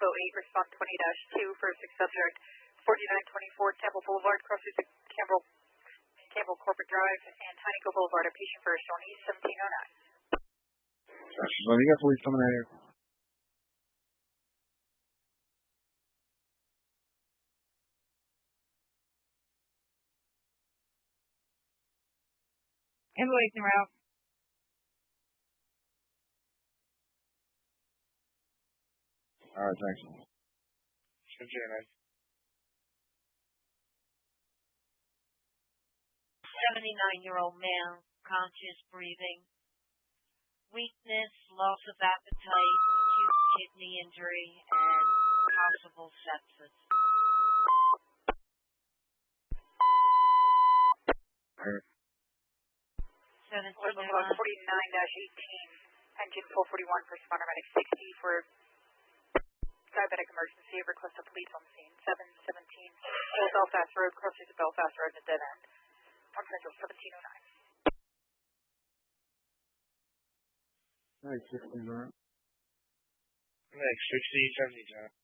Bravo 8, respond 20-2 for a subject 4924 Temple Boulevard, crosses the Campbell Corporate Drive and Tinyco Boulevard. A patient first on East 1709. So you got police coming out here. Ambulance en route. All right, thanks. 79-year-old man, conscious, breathing, weakness, loss of appetite, acute kidney injury, and possible sepsis. Log 49-18, engine 441 for responder medic 60 for diabetic emergency. Request a police on scene. 717 Old Belfast Road, crosses the Belfast Road at a dead end. On Central 1709. All right, 16, all right. Next, 60, 70, John.